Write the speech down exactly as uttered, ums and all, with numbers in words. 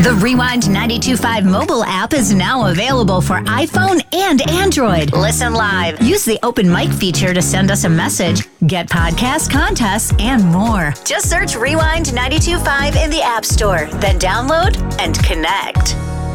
The Rewind ninety-two point five mobile app is now available for iPhone and Android. Listen live. Use the open mic feature to send us a message, get podcast contests, and more. Just search Rewind ninety-two point five in the App Store, then download and connect.